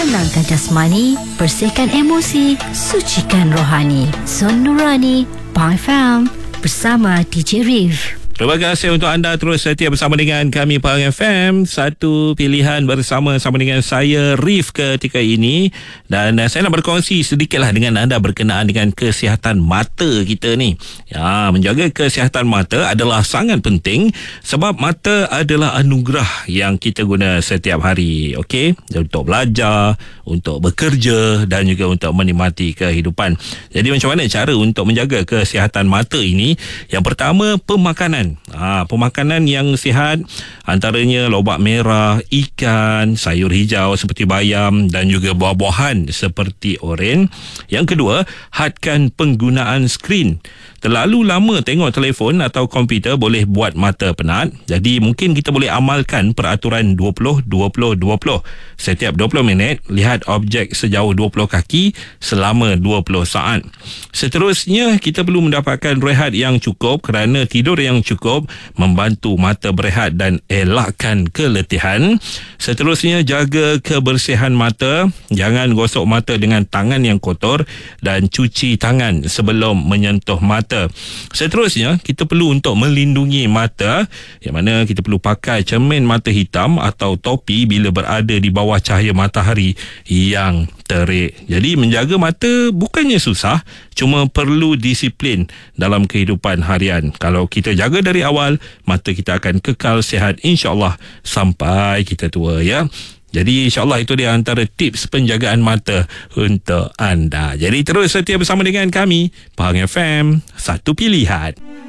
Tenangkan jasmani, bersihkan emosi, sucikan rohani. Zon Nurani, Pang FM, bersama DJ Reef. Terima kasih untuk anda terus setia bersama dengan kami Pahang FM. Satu pilihan bersama dengan saya Reef ketika ini. Dan saya nak berkongsi sedikitlah dengan anda berkenaan dengan kesihatan mata kita ni. Ya, menjaga kesihatan mata adalah sangat penting sebab mata adalah anugerah yang kita guna setiap hari. Okey, untuk belajar, untuk bekerja dan juga untuk menikmati kehidupan. Jadi macam mana cara untuk menjaga kesihatan mata ini? Yang pertama, pemakanan. Pemakanan yang sihat antaranya lobak merah, ikan, sayur hijau seperti bayam dan juga buah-buahan seperti oren. Yang kedua, hadkan penggunaan skrin. Terlalu lama tengok telefon atau komputer boleh buat mata penat. Jadi mungkin kita boleh amalkan peraturan 20-20-20. Setiap 20 minit, lihat objek sejauh 20 kaki selama 20 saat. Seterusnya, kita perlu mendapatkan rehat yang cukup kerana tidur yang cukup membantu mata berehat dan elakkan keletihan. Seterusnya, jaga kebersihan mata. Jangan gosok mata dengan tangan yang kotor dan cuci tangan sebelum menyentuh mata. Seterusnya, kita perlu untuk melindungi mata, yang mana kita perlu pakai cermin mata hitam atau topi bila berada di bawah cahaya matahari yang terik. Jadi menjaga mata bukannya susah, cuma perlu disiplin dalam kehidupan harian. Kalau kita jaga dari awal, mata kita akan kekal sihat insya-Allah sampai kita tua, ya. Jadi insya-Allah itu dia antara tips penjagaan mata untuk anda. Jadi terus setia bersama dengan kami Pahang FM, satu pilihan.